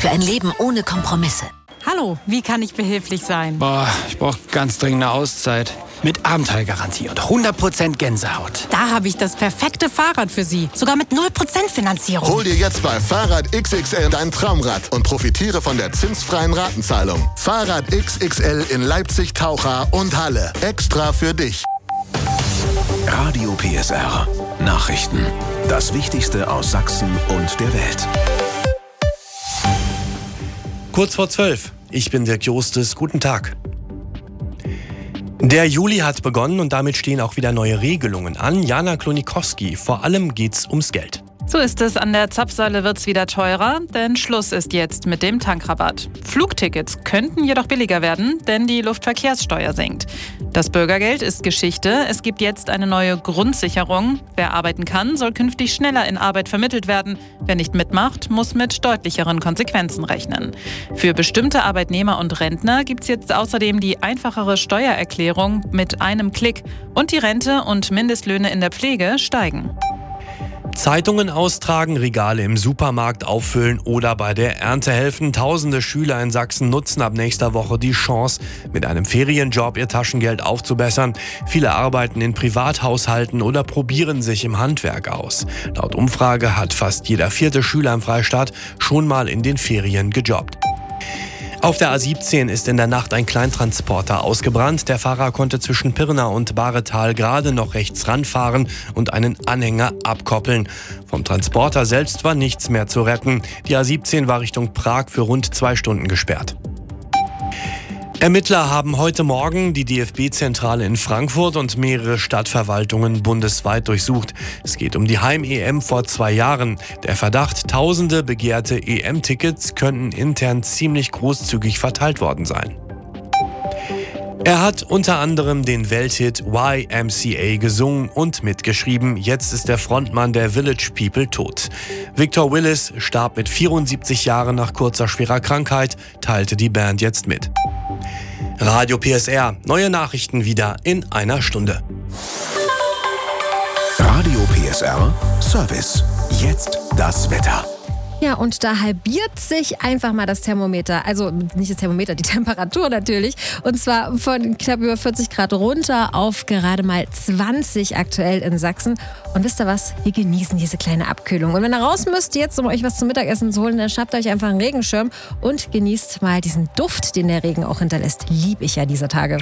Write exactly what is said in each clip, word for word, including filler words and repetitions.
Für ein Leben ohne Kompromisse. Hallo, wie kann ich behilflich sein? Boah, ich brauche ganz dringend eine Auszeit. Mit Abenteuergarantie und hundert Prozent Gänsehaut. Da habe ich das perfekte Fahrrad für Sie. Sogar mit null Prozent Finanzierung. Hol dir jetzt bei Fahrrad X X L dein Traumrad und profitiere von der zinsfreien Ratenzahlung. Fahrrad X X L in Leipzig, Taucha und Halle. Extra für dich. Radio P S R. Nachrichten. Das Wichtigste aus Sachsen und der Welt. Kurz vor zwölf. Ich bin Dirk Jostes. Guten Tag. Der Juli hat begonnen und damit stehen auch wieder neue Regelungen an. Jana Klonikowski, vor allem geht's ums Geld. So ist es, an der Zapfsäule wird's wieder teurer, denn Schluss ist jetzt mit dem Tankrabatt. Flugtickets könnten jedoch billiger werden, denn die Luftverkehrssteuer sinkt. Das Bürgergeld ist Geschichte. Es gibt jetzt eine neue Grundsicherung. Wer arbeiten kann, soll künftig schneller in Arbeit vermittelt werden. Wer nicht mitmacht, muss mit deutlicheren Konsequenzen rechnen. Für bestimmte Arbeitnehmer und Rentner gibt's jetzt außerdem die einfachere Steuererklärung mit einem Klick. Und die Rente und Mindestlöhne in der Pflege steigen. Zeitungen austragen, Regale im Supermarkt auffüllen oder bei der Ernte helfen. Tausende Schüler in Sachsen nutzen ab nächster Woche die Chance, mit einem Ferienjob ihr Taschengeld aufzubessern. Viele arbeiten in Privathaushalten oder probieren sich im Handwerk aus. Laut Umfrage hat fast jeder vierte Schüler im Freistaat schon mal in den Ferien gejobbt. Auf der A siebzehn ist in der Nacht ein Kleintransporter ausgebrannt. Der Fahrer konnte zwischen Pirna und Bahretal gerade noch rechts ranfahren und einen Anhänger abkoppeln. Vom Transporter selbst war nichts mehr zu retten. Die A siebzehn war Richtung Prag für rund zwei Stunden gesperrt. Ermittler haben heute Morgen die D F B-Zentrale in Frankfurt und mehrere Stadtverwaltungen bundesweit durchsucht. Es geht um die Heim-E M vor zwei Jahren. Der Verdacht, tausende begehrte E M-Tickets könnten intern ziemlich großzügig verteilt worden sein. Er hat unter anderem den Welthit Y M C A gesungen und mitgeschrieben. Jetzt ist der Frontmann der Village People tot. Victor Willis starb mit vierundsiebzig Jahren nach kurzer schwerer Krankheit, teilte die Band jetzt mit. Radio P S R. Neue Nachrichten wieder in einer Stunde. Radio P S R Service. Jetzt das Wetter. Ja, und da halbiert sich einfach mal das Thermometer, also nicht das Thermometer, die Temperatur natürlich, und zwar von knapp über vierzig Grad runter auf gerade mal zwanzig aktuell in Sachsen. Und wisst ihr was? Wir genießen diese kleine Abkühlung. Und wenn ihr raus müsst jetzt, um euch was zum Mittagessen zu holen, dann schnappt euch einfach einen Regenschirm und genießt mal diesen Duft, den der Regen auch hinterlässt. Lieb ich ja dieser Tage.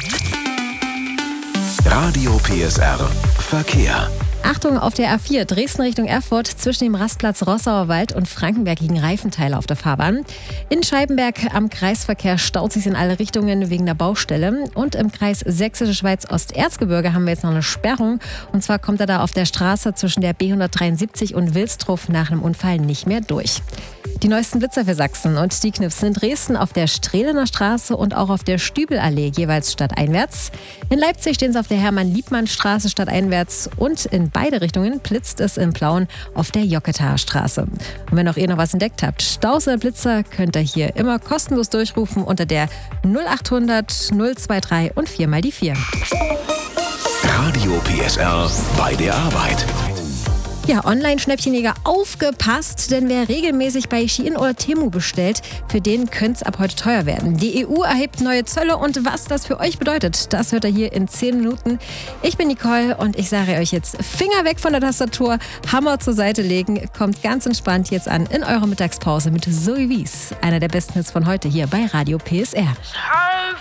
Radio P S R Verkehr. Achtung, auf der A vier Dresden Richtung Erfurt zwischen dem Rastplatz Rossauer Wald und Frankenberg liegen Reifenteile auf der Fahrbahn. In Scheibenberg am Kreisverkehr staut sich in alle Richtungen wegen der Baustelle. Und im Kreis Sächsische Schweiz Osterzgebirge haben wir jetzt noch eine Sperrung. Und zwar kommt er da auf der Straße zwischen der B hundertdreiundsiebzig und Wilsdruf nach einem Unfall nicht mehr durch. Die neuesten Blitzer für Sachsen und die Knipsen in Dresden auf der Strehlener Straße und auch auf der Stübelallee jeweils stadteinwärts. In Leipzig stehen sie auf der Hermann-Liebmann-Straße stadteinwärts und in beide Richtungen blitzt es im Blauen auf der Jocketaer Straße. Und wenn auch ihr noch was entdeckt habt, Staus oder Blitzer, könnt ihr hier immer kostenlos durchrufen unter der null achthundert null dreiundzwanzig und vier mal die vier. Radio P S R bei der Arbeit. Ja, Online-Schnäppchenjäger, aufgepasst, denn wer regelmäßig bei Shein oder Temu bestellt, für den könnte es ab heute teuer werden. Die E U erhebt neue Zölle und was das für euch bedeutet, das hört ihr hier in zehn Minuten. Ich bin Nicole und ich sage euch jetzt, Finger weg von der Tastatur, Hammer zur Seite legen, kommt ganz entspannt jetzt an in eurer Mittagspause mit Zoe Wies, einer der besten Hits von heute hier bei Radio P S R.